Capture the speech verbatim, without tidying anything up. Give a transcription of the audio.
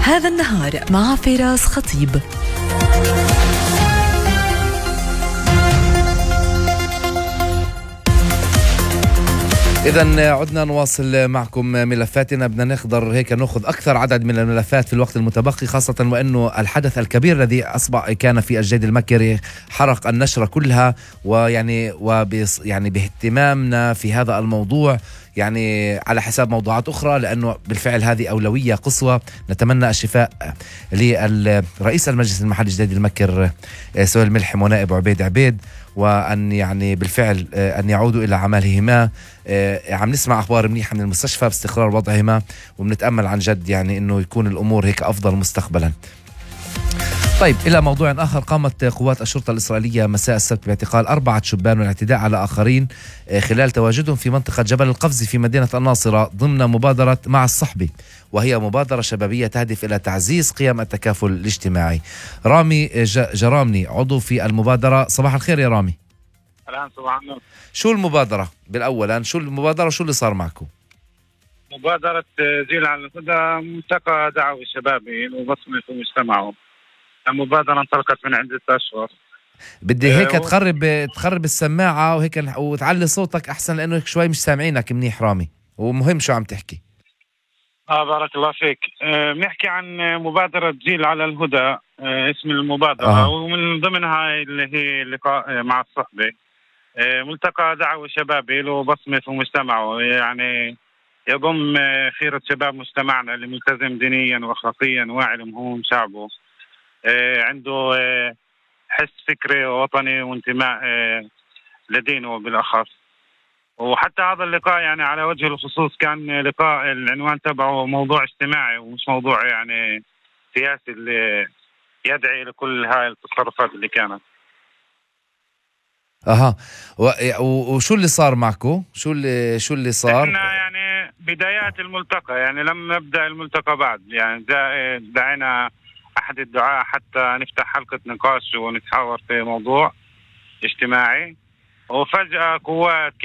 هذا النهار مع فراس خطيب. إذن عدنا نواصل معكم ملفاتنا. بدنا نقدر هيك نأخذ أكثر عدد من الملفات في الوقت المتبقي، خاصة وأنه الحدث الكبير الذي أصبح كان في الجيد المكري حرق النشرة كلها، ويعني وبس يعني باهتمامنا في هذا الموضوع يعني على حساب موضوعات أخرى، لأنه بالفعل هذه أولوية قصوى. نتمنى الشفاء للرئيس المجلس المحلي الجديد المكر سهيل ملحم ونائب عبيد عبيد، وأن يعني بالفعل أن يعودوا إلى عملهما. عم نسمع أخبار منيحة من المستشفى باستقرار وضعهما، وبنتأمل عن جد يعني أنه يكون الأمور هيك أفضل مستقبلا. طيب، إلى موضوع آخر. قامت قوات الشرطة الإسرائيلية مساء السبت باعتقال أربعة شبان والاعتداء على آخرين خلال تواجدهم في منطقة جبل القفز في مدينة الناصرة ضمن مبادرة مع الصحبة، وهي مبادرة شبابية تهدف إلى تعزيز قيم التكافل الاجتماعي. رامي جرامني عضو في المبادرة، صباح الخير يا رامي. الآن صباح النور. شو المبادرة بالأول؟ شو المبادرة وشو اللي صار معكم؟ مبادرة جيل على الهدى ملتقى دعوي شبابي وبصمة في مجتمعهم. المبادرة انطلقت من عدة أشهر. بدي هيك أه تقرب تقرب السماعة وهيك وتعلي صوتك أحسن، لأنه شوي مش سامعينك منيح رامي، ومهم شو عم تحكي. آه بارك الله فيك. آه بنحكي عن مبادرة جيل على الهدى، آه اسم المبادرة. آه. ومن ضمنها اللي هي لقاء مع الصحبة، آه ملتقى دعوي شبابي له بصمة في مجتمعه، يعني يضم خيرة شباب مجتمعنا اللي ملتزم دينيا واخلاقيا واعي لمهام شعبه، آه عنده آه حس فكري وطني وانتماء آه لدينه بالاخص. وحتى هذا اللقاء يعني على وجه الخصوص كان لقاء العنوان تبعه موضوع اجتماعي ومش موضوع يعني سياسي اللي يدعي لكل هاي التصرفات اللي كانت. اها وشو اللي صار معكم؟ شو اللي شو اللي صار؟ احنا يعني بدايات الملتقى، يعني لم نبدا الملتقى بعد، يعني دعينا احد الدعاة حتى نفتح حلقة نقاش ونتحاور في موضوع اجتماعي، وفجأة قوات